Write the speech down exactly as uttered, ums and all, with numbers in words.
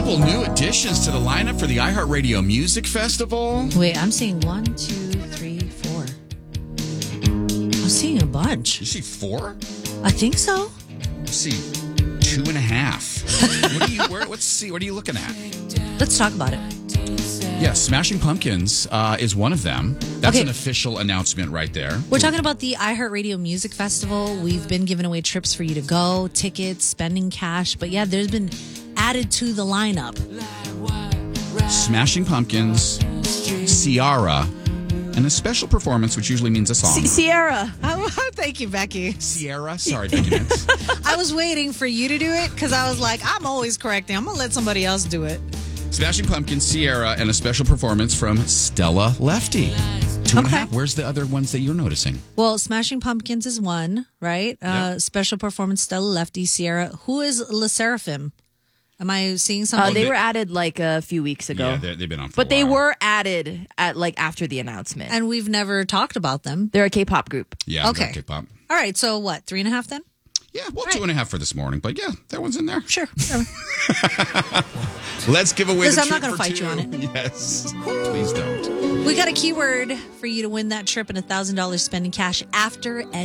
couple new additions to the lineup for the iHeartRadio Music Festival. Wait, I'm seeing one, two, three, four. I'm seeing a bunch. You see four? I think so. I see two and a half. What are you? Where, let's see. What are you looking at? Let's talk about it. Yeah, Smashing Pumpkins uh, is one of them. That's Okay. an official announcement right there. We're talking about the iHeartRadio Music Festival. We've been giving away trips for you to go, tickets, spending cash. But yeah, there's been added to the lineup. Smashing Pumpkins, Ciara, and a special performance, which usually means a song. Sierra. Oh, thank you, Becky. Sierra? Sorry, Becky Mintz. I was waiting for you to do it because I was like, I'm always correcting. I'm going to let somebody else do it. Smashing Pumpkins, Ciara, and a special performance from Stella Lefty. Two and a Okay. half. Where's the other ones that you're noticing? Well, Smashing Pumpkins is one, right? Uh, Yeah. Special performance, Stella Lefty, Sierra. Who is Le Seraphim? Am I seeing something? Uh, they they- were added like a few weeks ago. Yeah, they- they've been on for But a they while. were added at like after the announcement. And we've never talked about them. They're a K-pop group. Yeah, Okay. K-pop. All right, so what, three and a half then? Yeah, well, Right. two and a half for this morning, but yeah, that one's in there. Sure. Let's give away Liz, the I'm not trip gonna for fight two. you on it. Yes, please don't. We got a keyword for you to win that trip and one thousand dollars spending cash after